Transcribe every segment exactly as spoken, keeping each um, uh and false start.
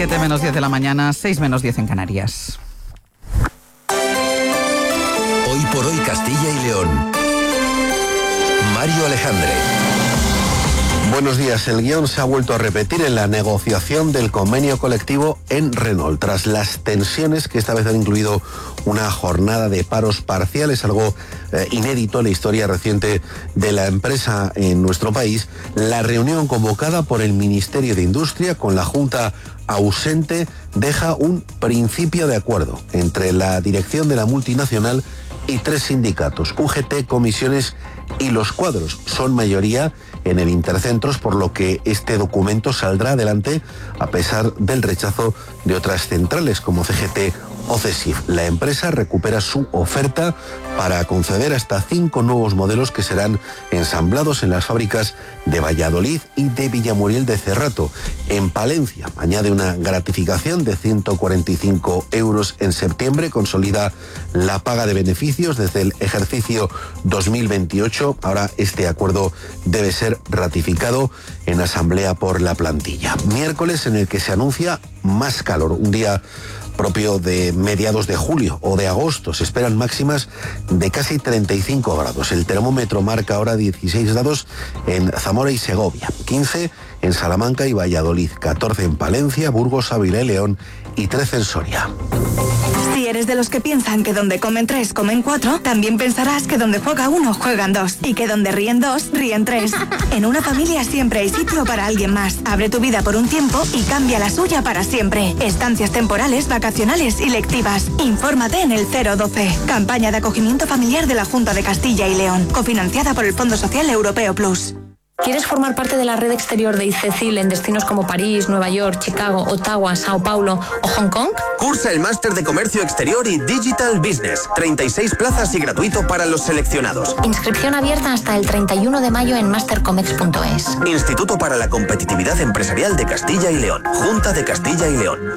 siete menos diez de la mañana, seis menos diez en Canarias. Hoy por hoy Castilla y León. Mario Alejandre. Buenos días. El guión se ha vuelto a repetir en la negociación del convenio colectivo en Renault, tras las tensiones que esta vez han incluido una jornada de paros parciales, algo eh, inédito en la historia reciente de la empresa en nuestro país. La reunión convocada por el Ministerio de Industria con la Junta ausente deja un principio de acuerdo entre la dirección de la multinacional y tres sindicatos, U G T, Comisiones y Los Cuadros. Son mayoría en el Intercentros, por lo que este documento saldrá adelante a pesar del rechazo de otras centrales como C G T o C E S I F. La empresa recupera su oferta para conceder hasta cinco nuevos modelos que serán ensamblados en las fábricas de Valladolid y de Villamuriel de Cerrato. En Palencia añade una gratificación de ciento cuarenta y cinco euros en septiembre, consolida la paga de beneficios desde el ejercicio dos mil veintiocho. Ahora este acuerdo debe ser ratificado en asamblea por la plantilla. Miércoles en el que se anuncia más calor, un día propio de mediados de julio o de agosto. Se esperan máximas de casi treinta y cinco grados. El termómetro marca ahora dieciséis grados en Zamora y Segovia, quince en Salamanca y Valladolid, catorce en Palencia, Burgos, Ávila y León y trece en Soria. Si eres de los que piensan que donde comen tres, comen cuatro, también pensarás que donde juega uno, juegan dos. Y que donde ríen dos, ríen tres. En una familia siempre hay sitio para alguien más. Abre tu vida por un tiempo y cambia la suya para siempre. Estancias temporales, vacacionales y lectivas. Infórmate en el cero doce. Campaña de acogimiento familiar de la Junta de Castilla y León. Cofinanciada por el Fondo Social Europeo Plus. ¿Quieres formar parte de la red exterior de ICECIL en destinos como París, Nueva York, Chicago, Ottawa, Sao Paulo o Hong Kong? Cursa el Máster de Comercio Exterior y Digital Business. treinta y seis plazas y gratuito para los seleccionados. Inscripción abierta hasta el treinta y uno de mayo en mastercomex punto es. Instituto para la Competitividad Empresarial de Castilla y León. Junta de Castilla y León.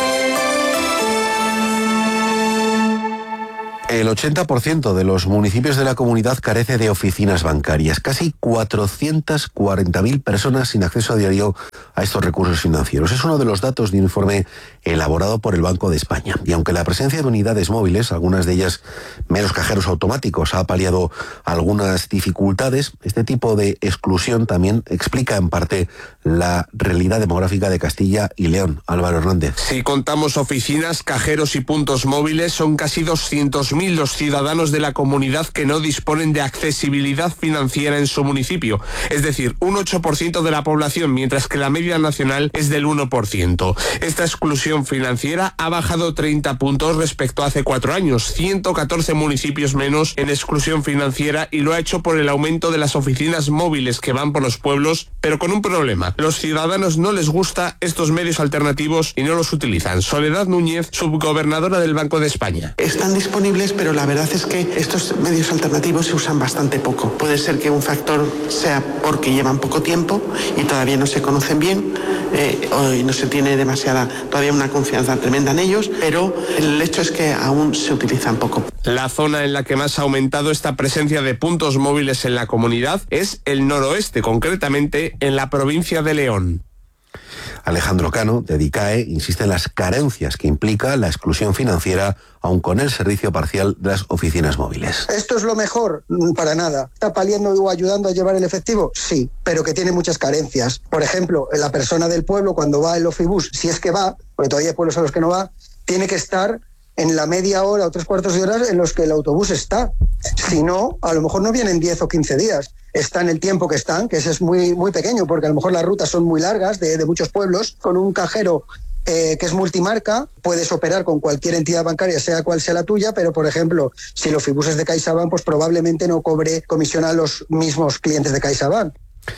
El ochenta por ciento de los municipios de la comunidad carece de oficinas bancarias. Casi cuatrocientas cuarenta mil personas sin acceso a diario a estos recursos financieros. Es uno de los datos de un informe elaborado por el Banco de España. Y aunque la presencia de unidades móviles, algunas de ellas meros cajeros automáticos, ha paliado algunas dificultades, este tipo de exclusión también explica en parte la realidad demográfica de Castilla y León. Álvaro Hernández. Si contamos oficinas, cajeros y puntos móviles, son casi doscientos mil los ciudadanos de la comunidad que no disponen de accesibilidad financiera en su municipio, es decir, un ocho por ciento de la población, mientras que la media nacional es del uno por ciento. Esta exclusión financiera ha bajado treinta puntos respecto a hace cuatro años, ciento catorce municipios menos en exclusión financiera, y lo ha hecho por el aumento de las oficinas móviles que van por los pueblos, pero con un problema: los ciudadanos no les gusta estos medios alternativos y no los utilizan. Soledad Núñez, subgobernadora del Banco de España. Están disponibles, pero la verdad es que estos medios alternativos se usan bastante poco. Puede ser que un factor sea porque llevan poco tiempo y todavía no se conocen bien, eh, y no se tiene demasiada, todavía una confianza tremenda en ellos, pero el hecho es que aún se utilizan poco. La zona en la que más ha aumentado esta presencia de puntos móviles en la comunidad es el noroeste, concretamente en la provincia de León. Alejandro Cano, de DICAE, insiste en las carencias que implica la exclusión financiera, aun con el servicio parcial de las oficinas móviles. ¿Esto es lo mejor? Para nada. ¿Está paliando o ayudando a llevar el efectivo? Sí, pero que tiene muchas carencias. Por ejemplo, la persona del pueblo, cuando va el Ofibus, si es que va, porque todavía hay pueblos a los que no va, tiene que estar en la media hora o tres cuartos de hora en los que el autobús está. Si no, a lo mejor no vienen diez o quince días. Está en el tiempo que están, que ese es muy, muy pequeño, porque a lo mejor las rutas son muy largas de, de muchos pueblos. Con un cajero eh, que es multimarca, puedes operar con cualquier entidad bancaria, sea cual sea la tuya, pero, por ejemplo, si el Ofibus es de CaixaBank, pues probablemente no cobre comisión a los mismos clientes de CaixaBank.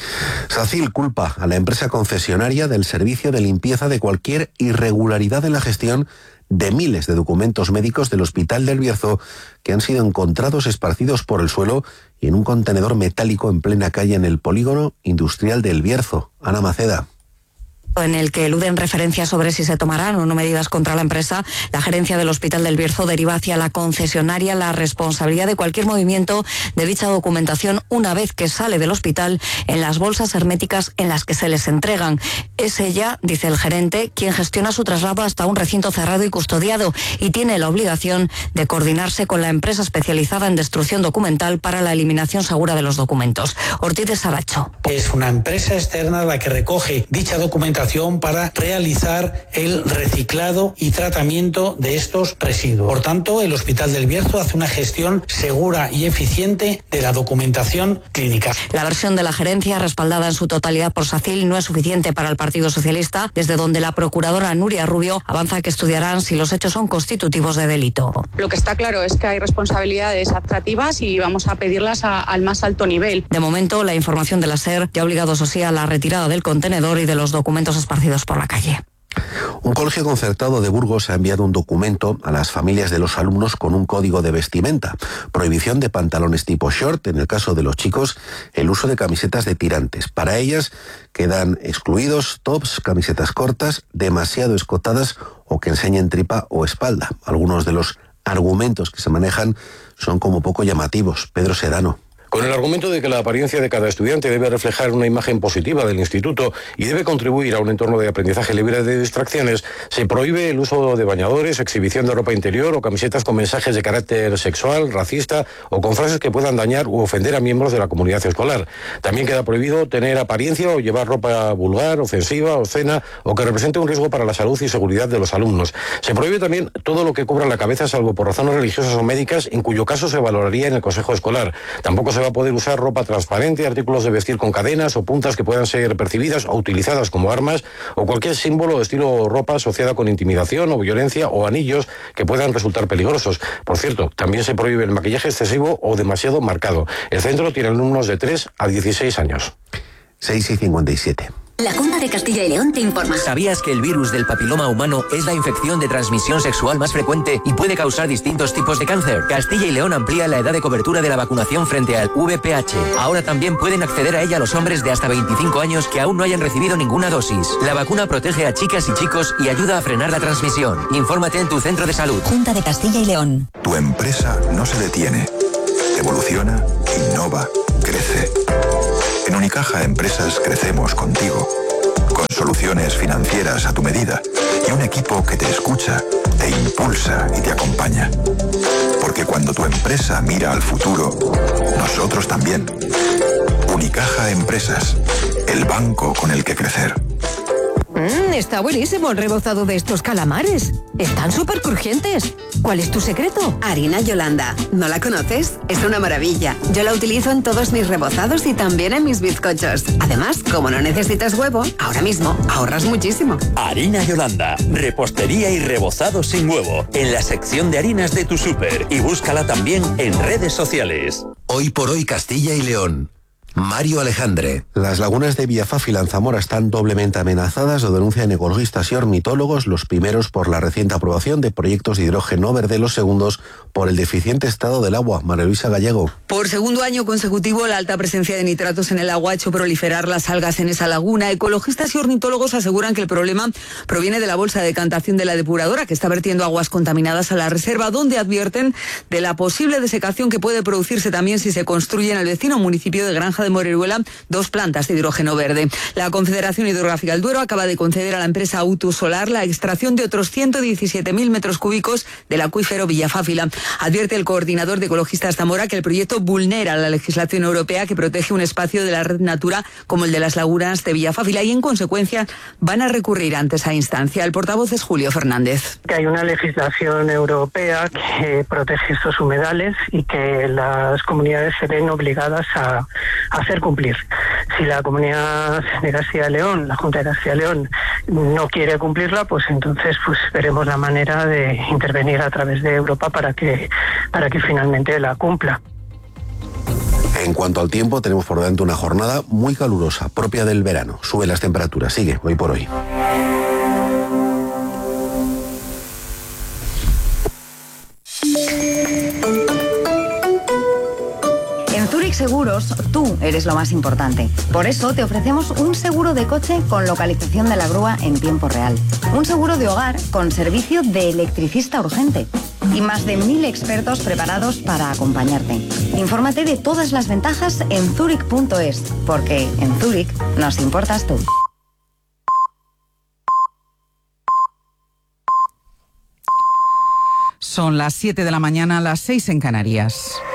SACIL culpa a la empresa concesionaria del servicio de limpieza de cualquier irregularidad en la gestión de miles de documentos médicos del Hospital del Bierzo que han sido encontrados esparcidos por el suelo y en un contenedor metálico en plena calle en el polígono industrial del Bierzo. Ana Maceda. en el que eluden referencias sobre si se tomarán o no medidas contra la empresa, la gerencia del Hospital del Bierzo deriva hacia la concesionaria la responsabilidad de cualquier movimiento de dicha documentación una vez que sale del hospital en las bolsas herméticas en las que se les entregan. Es ella, dice el gerente, quien gestiona su traslado hasta un recinto cerrado y custodiado y tiene la obligación de coordinarse con la empresa especializada en destrucción documental para la eliminación segura de los documentos. Ortiz de Saracho. Es una empresa externa la que recoge dicha documentación para realizar el reciclado y tratamiento de estos residuos. Por tanto, el Hospital del Bierzo hace una gestión segura y eficiente de la documentación clínica. La versión de la gerencia, respaldada en su totalidad por SACIL, no es suficiente para el Partido Socialista, desde donde la procuradora Nuria Rubio avanza que estudiarán si los hechos son constitutivos de delito. Lo que está claro es que hay responsabilidades administrativas y vamos a pedirlas a, al más alto nivel. De momento, la información de la SER ya ha obligado, eso sí, a la retirada del contenedor y de los documentos esparcidos por la calle. Un colegio concertado de Burgos ha enviado un documento a las familias de los alumnos con un código de vestimenta. Prohibición de pantalones tipo short, en el caso de los chicos, el uso de camisetas de tirantes. Para ellas quedan excluidos tops, camisetas cortas, demasiado escotadas o que enseñen tripa o espalda. Algunos de los argumentos que se manejan son como poco llamativos. Pedro Sedano. Con el argumento de que la apariencia de cada estudiante debe reflejar una imagen positiva del instituto y debe contribuir a un entorno de aprendizaje libre de distracciones, se prohíbe el uso de bañadores, exhibición de ropa interior o camisetas con mensajes de carácter sexual, racista o con frases que puedan dañar u ofender a miembros de la comunidad escolar. También queda prohibido tener apariencia o llevar ropa vulgar, ofensiva, obscena o que represente un riesgo para la salud y seguridad de los alumnos. Se prohíbe también todo lo que cubra la cabeza salvo por razones religiosas o médicas, en cuyo caso se valoraría en el consejo escolar. Tampoco se va a poder usar ropa transparente, artículos de vestir con cadenas o puntas que puedan ser percibidas o utilizadas como armas o cualquier símbolo o estilo ropa asociada con intimidación o violencia o anillos que puedan resultar peligrosos. Por cierto, también se prohíbe el maquillaje excesivo o demasiado marcado. El centro tiene alumnos de tres a dieciséis años. seis y cincuenta y siete. La Junta de Castilla y León te informa. ¿Sabías que el virus del papiloma humano es la infección de transmisión sexual más frecuente y puede causar distintos tipos de cáncer? Castilla y León amplía la edad de cobertura de la vacunación frente al V P H. Ahora también pueden acceder a ella los hombres de hasta veinticinco años que aún no hayan recibido ninguna dosis. La vacuna protege a chicas y chicos y ayuda a frenar la transmisión. Infórmate en tu centro de salud. Junta de Castilla y León. Tu empresa no se detiene. Evoluciona, innova, crece. En Unicaja Empresas crecemos contigo, con soluciones financieras a tu medida y un equipo que te escucha, te impulsa y te acompaña. Porque cuando tu empresa mira al futuro, nosotros también. Unicaja Empresas, el banco con el que crecer. Mmm, está buenísimo el rebozado de estos calamares. Están súper crujientes. ¿Cuál es tu secreto? Harina Yolanda. ¿No la conoces? Es una maravilla. Yo la utilizo en todos mis rebozados y también en mis bizcochos. Además, como no necesitas huevo, ahora mismo ahorras muchísimo. Harina Yolanda. Repostería y rebozado sin huevo. En la sección de harinas de tu súper. Y búscala también en redes sociales. Hoy por hoy Castilla y León. Mario Alejandre. Las lagunas de Villafáfila en Zamora están doblemente amenazadas, lo denuncian ecologistas y ornitólogos, los primeros por la reciente aprobación de proyectos de hidrógeno verde, los segundos por el deficiente estado del agua. María Luisa Gallego. Por segundo año consecutivo, la alta presencia de nitratos en el agua ha hecho proliferar las algas en esa laguna. Ecologistas y ornitólogos aseguran que el problema proviene de la bolsa de decantación de la depuradora, que está vertiendo aguas contaminadas a la reserva, donde advierten de la posible desecación que puede producirse también si se construye en el vecino municipio de Granja de Moreruela dos plantas de hidrógeno verde. La Confederación Hidrográfica del Duero acaba de conceder a la empresa Auto Solar la extracción de otros ciento diecisiete mil metros cúbicos del acuífero Villafáfila. Advierte el coordinador de Ecologistas Zamora que el proyecto vulnera la legislación europea que protege un espacio de la red Natura como el de las lagunas de Villafáfila y en consecuencia van a recurrir ante esa instancia. El portavoz es Julio Fernández. Que hay una legislación europea que protege estos humedales y que las comunidades se ven obligadas a hacer cumplir. Si la Comunidad de Castilla y León, la Junta de Castilla y León, no quiere cumplirla, pues entonces pues veremos la manera de intervenir a través de Europa para que, para que finalmente la cumpla. En cuanto al tiempo, tenemos por delante una jornada muy calurosa, propia del verano. Suben las temperaturas, sigue hoy por hoy. Seguros, tú eres lo más importante. Por eso te ofrecemos un seguro de coche con localización de la grúa en tiempo real. Un seguro de hogar con servicio de electricista urgente. Y más de mil expertos preparados para acompañarte. Infórmate de todas las ventajas en zurich punto es, porque en Zurich nos importas tú. Son las siete de la mañana, las seis en Canarias.